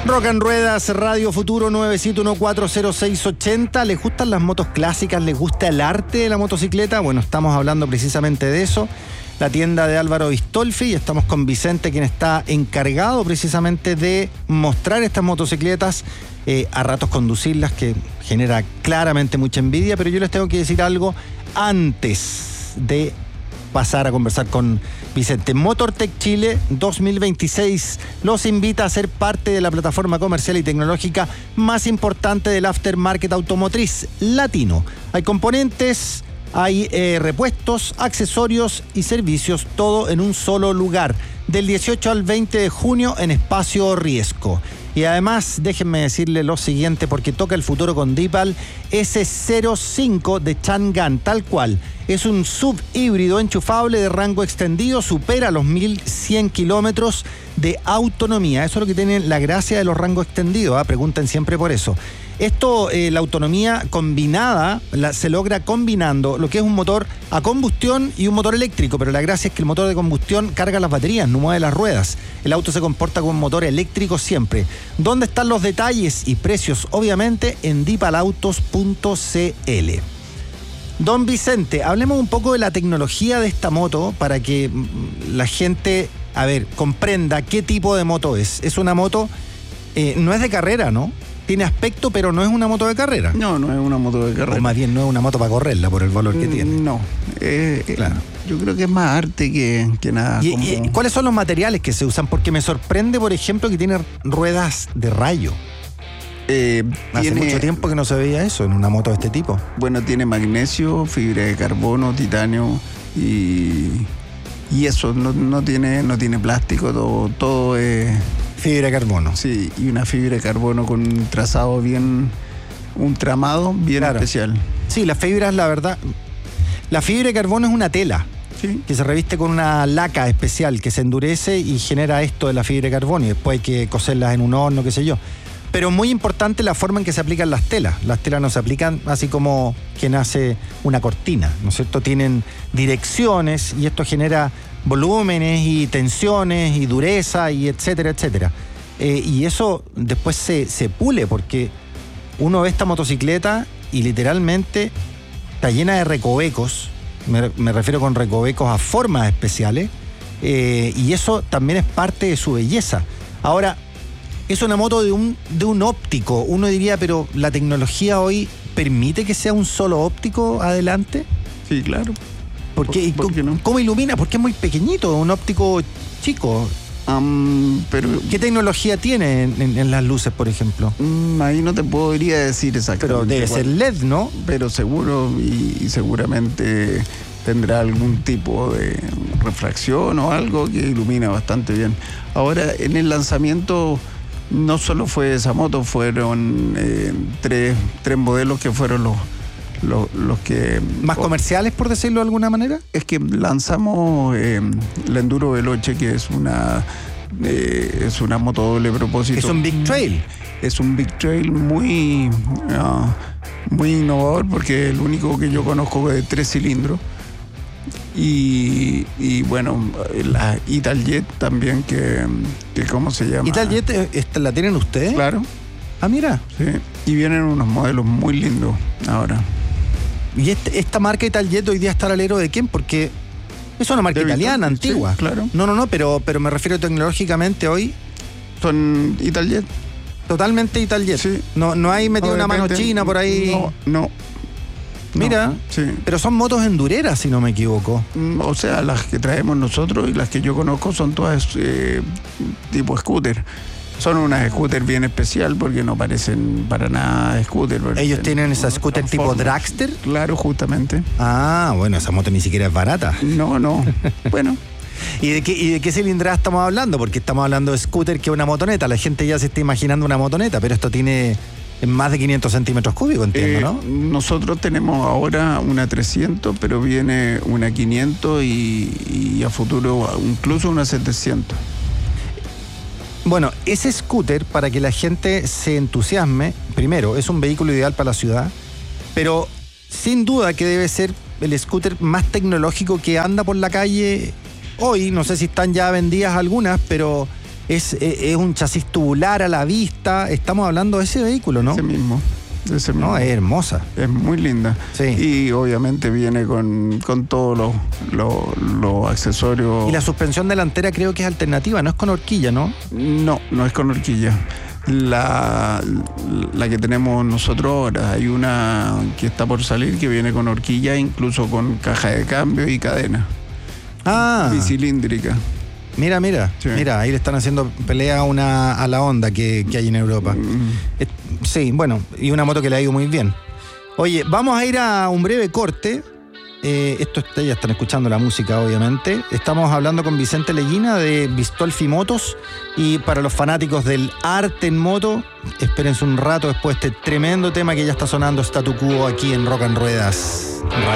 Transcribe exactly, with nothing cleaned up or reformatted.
Rock and Ruedas, Radio Futuro nueve siete uno cuatro cero seis ocho cero. ¿Les gustan las motos clásicas? ¿Les gusta el arte de la motocicleta? Bueno, estamos hablando precisamente de eso. La tienda de Álvaro Bistolfi, y estamos con Vicente, quien está encargado precisamente de mostrar estas motocicletas, eh, a ratos conducirlas, que genera claramente mucha envidia, pero yo les tengo que decir algo antes de pasar a conversar con Vicente. Motortech Chile dos mil veintiséis los invita a ser parte de la plataforma comercial y tecnológica más importante del aftermarket automotriz latino. Hay componentes, hay eh, repuestos, accesorios y servicios, todo en un solo lugar. Del dieciocho al veinte de junio en Espacio Riesco. Y además, déjenme decirle lo siguiente, porque toca el futuro con Dipal ese cero cinco de Chang'an, tal cual. Es un sub híbrido enchufable de rango extendido, supera los mil cien kilómetros de autonomía. Eso es lo que tiene la gracia de los rangos extendidos, ¿eh? Pregunten siempre por eso. Esto, eh, la autonomía combinada, la, se logra combinando lo que es un motor a combustión y un motor eléctrico, pero la gracia es que el motor de combustión carga las baterías, no mueve las ruedas. El auto se comporta como un motor eléctrico siempre. ¿Dónde están los detalles y precios? Obviamente en dipalautos punto c l. Don Vicente, hablemos un poco de la tecnología de esta moto para que la gente, a ver, comprenda qué tipo de moto es. Es una moto, eh, no es de carrera, ¿no? Tiene aspecto, pero no es una moto de carrera. No, no es una moto de carrera. O más bien no es una moto para correrla por el valor que tiene. No, eh, claro. Yo creo que es más arte que, que nada. ¿Y, como... y cuáles son los materiales que se usan? Porque me sorprende, por ejemplo, que tiene ruedas de rayo. Eh, Hace tiene, mucho tiempo que no se veía eso en una moto de este tipo. Bueno, tiene magnesio, fibra de carbono, titanio y, y eso, no, no, tiene, no tiene plástico, todo, todo es... Fibra de carbono. Sí, y una fibra de carbono con un trazado bien, un tramado bien claro. especial. Sí, las fibras, la verdad, la fibra de carbono es una tela, ¿sí?, que se reviste con una laca especial que se endurece y genera esto de la fibra de carbono, y después hay que cocerlas en un horno, qué sé yo. Pero muy importante la forma en que se aplican las telas. Las telas no se aplican así como quien hace una cortina, ¿no es cierto? Tienen direcciones y esto genera volúmenes y tensiones y dureza y etcétera, etcétera. Eh, y eso después se, se pule, porque uno ve esta motocicleta y literalmente está llena de recovecos, me, me refiero con recovecos a formas especiales, eh, y eso también es parte de su belleza. Ahora, es una moto de un, de un óptico, uno diría, pero ¿la tecnología hoy permite que sea un solo óptico adelante? Sí, claro. ¿Por qué? ¿Por, ¿por qué no? ¿Cómo ilumina? Porque es muy pequeñito, un óptico chico. Um, pero, ¿Qué tecnología tiene en, en, en las luces, por ejemplo? Um, ahí no te podría decir exactamente. Pero debe ser L E D, ¿no? Pero seguro y, y seguramente tendrá algún tipo de refracción o algo que ilumina bastante bien. Ahora, en el lanzamiento no solo fue esa moto, fueron eh, tres, tres modelos que fueron los... Los, los que... ¿Más comerciales, por decirlo de alguna manera? Es que lanzamos eh, la Enduro Veloce, que es una, eh, es una moto doble propósito. Es un Big Trail. Es un Big Trail muy, uh, muy innovador, porque es el único que yo conozco de tres cilindros. Y, y bueno, la Italjet también, que, que ¿cómo se llama? ¿Italjet esta, la tienen ustedes? Claro. Ah, mira. Sí. Y vienen unos modelos muy lindos ahora. ¿Y este, esta marca Italjet hoy día está al alero de quién? Porque es una marca de italiana, Vitor, antigua. Sí, claro. No, no, no, pero, pero me refiero tecnológicamente hoy. Son Italjet. Totalmente Italjet. Sí. No, no hay metido no, una mano china por ahí. No, no. Mira, no, sí. Pero son motos endureras, si no me equivoco. O sea, las que traemos nosotros y las que yo conozco son todas eh, tipo scooter. Son unas scooter bien especial porque no parecen para nada scooter. ¿Ellos tienen esa scooter tipo dragster? Claro, justamente. Ah, bueno, esa moto ni siquiera es barata. No, no. Bueno. ¿Y de qué, y de qué cilindrada estamos hablando? Porque estamos hablando de scooter que una motoneta. La gente ya se está imaginando una motoneta, pero esto tiene más de quinientos centímetros cúbicos, entiendo, eh, ¿no? Nosotros tenemos ahora una trescientos, pero viene una quinientos y, y a futuro incluso una setecientos. Bueno, ese scooter, para que la gente se entusiasme, primero, es un vehículo ideal para la ciudad, pero sin duda que debe ser el scooter más tecnológico que anda por la calle hoy. No sé si están ya vendidas algunas, pero Es, es, es un chasis tubular a la vista. Estamos hablando de ese vehículo, ¿no? Ese mismo. Ese mismo. No, es hermosa. Es muy linda. Sí. Y obviamente viene con, con todos los, los, los accesorios. Y la suspensión delantera creo que es alternativa, no es con horquilla, ¿no? No, no es con horquilla. La, la que tenemos nosotros ahora, hay una que está por salir que viene con horquilla, incluso con caja de cambio y cadena. Ah. Bicilíndrica. Mira, mira, sí. Mira, ahí le están haciendo pelea a, una, a la Honda que, que hay en Europa. Mm. Sí, bueno, y una moto que le ha ido muy bien. Oye, vamos a ir a un breve corte. Eh, esto ya están escuchando la música, obviamente. Estamos hablando con Vicente Leguina de Bistolfi Motos. Y para los fanáticos del arte en moto, espérense un rato después de este tremendo tema que ya está sonando Statu Quo aquí en Rock and Ruedas.